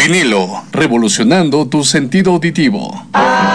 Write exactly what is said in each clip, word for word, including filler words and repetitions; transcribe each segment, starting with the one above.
Vinilo, revolucionando tu sentido auditivo.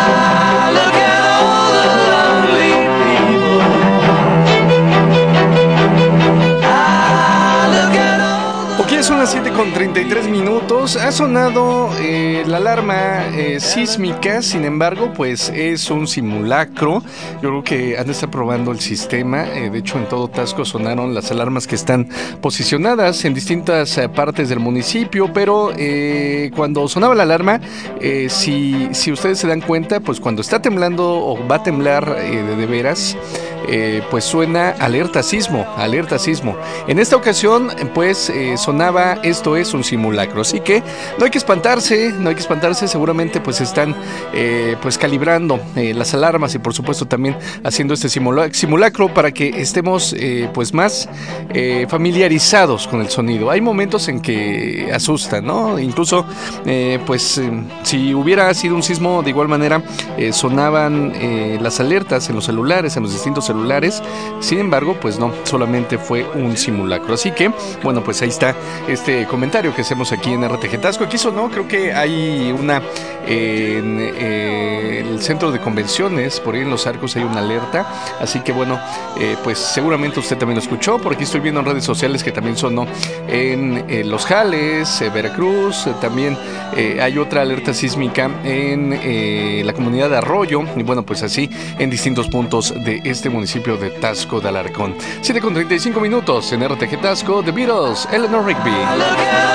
Son las siete con treinta y tres minutos. Ha sonado eh, la alarma eh, sísmica. Sin embargo, pues es un simulacro. Yo creo que han de estar probando el sistema. eh, De hecho, en todo Taxco sonaron las alarmas que están posicionadas en distintas eh, partes del municipio. Pero eh, cuando sonaba la alarma, eh, si, si ustedes se dan cuenta, pues cuando está temblando o va a temblar eh, de, de veras, eh, pues suena alerta sismo, alerta sismo. En esta ocasión, pues eh, sonaba esto es un simulacro, así que no hay que espantarse, no hay que espantarse, seguramente pues están eh, pues calibrando eh, las alarmas y por supuesto también haciendo este simula- simulacro para que estemos eh, pues más eh, familiarizados con el sonido. Hay momentos en que asustan, ¿no? Incluso eh, pues eh, si hubiera sido un sismo de igual manera eh, sonaban eh, las alertas en los celulares, en los distintos celulares. Sin embargo, pues no, solamente fue un simulacro, así que bueno, pues ahí está este comentario que hacemos aquí en R T G Taxco. Aquí sonó, creo que hay una eh, en eh, el centro de convenciones, por ahí en Los Arcos hay una alerta, así que bueno, eh, pues seguramente usted también lo escuchó. Por aquí estoy viendo en redes sociales que también sonó en eh, Los Jales, eh, Veracruz, eh, también eh, hay otra alerta sísmica en eh, la comunidad de Arroyo, y bueno, pues así en distintos puntos de este municipio de Taxco de Alarcón. siete con treinta y cinco minutos en R T G Taxco, The Beatles, Eleanor Rigby.